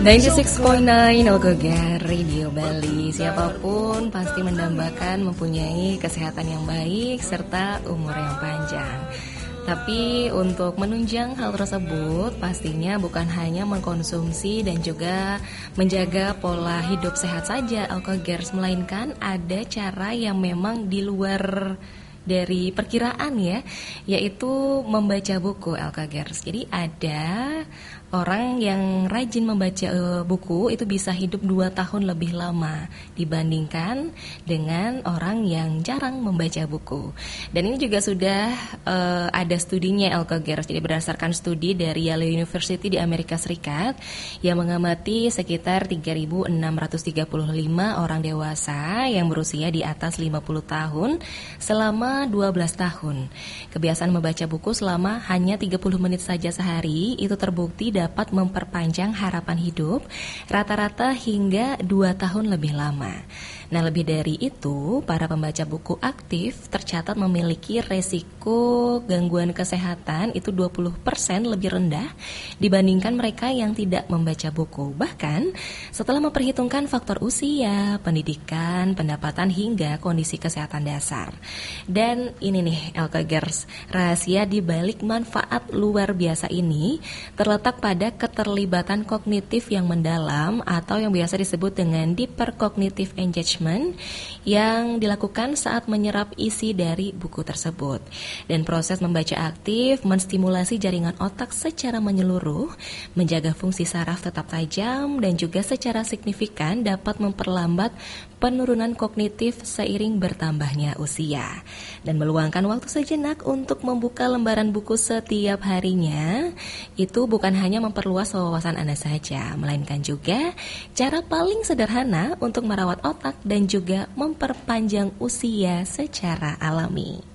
96.9 Ogoga Radio Bali. Siapapun pasti mendambakan mempunyai kesehatan yang baik serta umur yang panjang. Tapi untuk menunjang hal tersebut pastinya bukan hanya mengkonsumsi dan juga menjaga pola hidup sehat saja Alkogers, melainkan ada cara yang memang di luar dari perkiraan ya, yaitu membaca buku Alkogers. Jadi ada orang yang rajin membaca buku itu bisa hidup 2 tahun lebih lama dibandingkan dengan orang yang jarang membaca buku. Dan ini juga sudah ada studinya Alkogers. Jadi berdasarkan studi dari Yale University di Amerika Serikat yang mengamati sekitar 3.635 orang dewasa yang berusia di atas 50 tahun selama 12 tahun. Kebiasaan membaca buku selama hanya 30 menit saja sehari itu terbukti dapat memperpanjang harapan hidup rata-rata hingga 2 tahun lebih lama. Nah, lebih dari itu, para pembaca buku aktif tercatat memiliki resiko gangguan kesehatan itu 20% lebih rendah dibandingkan mereka yang tidak membaca buku. Bahkan, setelah memperhitungkan faktor usia, pendidikan, pendapatan hingga kondisi kesehatan dasar. Dan ini nih, Alkogers, rahasia di balik manfaat luar biasa ini terletak pada keterlibatan kognitif yang mendalam atau yang biasa disebut dengan deeper cognitive engagement yang dilakukan saat menyerap isi dari buku tersebut. Dan proses membaca aktif menstimulasi jaringan otak secara menyeluruh, menjaga fungsi saraf tetap tajam, dan juga secara signifikan dapat memperlambat penurunan kognitif seiring bertambahnya usia. Dan meluangkan waktu sejenak untuk membuka lembaran buku setiap harinya, itu bukan hanya memperluas wawasan Anda saja, melainkan juga cara paling sederhana untuk merawat otak dan juga memperpanjang usia secara alami.